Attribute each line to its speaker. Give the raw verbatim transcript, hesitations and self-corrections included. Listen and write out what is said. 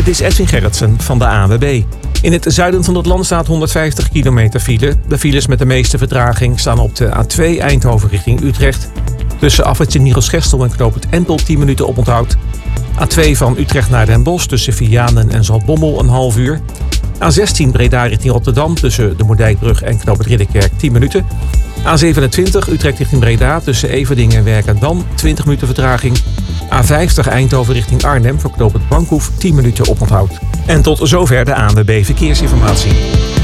Speaker 1: Dit is Edwin Gerritsen van de A N W B. In het zuiden van het land staat honderdvijftig kilometer file. De files met de meeste vertraging staan op de A twee Eindhoven richting Utrecht. Tussen afritje Niels-Gestel en knooppunt Empel tien minuten oponthoud. A twee van Utrecht naar Den Bosch tussen Vianen en Zaltbommel een half uur. A zestien Breda richting Rotterdam tussen de Moerdijkbrug en knooppunt Ridderkerk tien minuten. A zevenentwintig Utrecht richting Breda tussen Everdingen en Werkendam twintig minuten vertraging. A vijftig Eindhoven richting Arnhem voor knooppunt Bankhoef tien minuten oponthoud. En tot zover de A N W B Verkeersinformatie.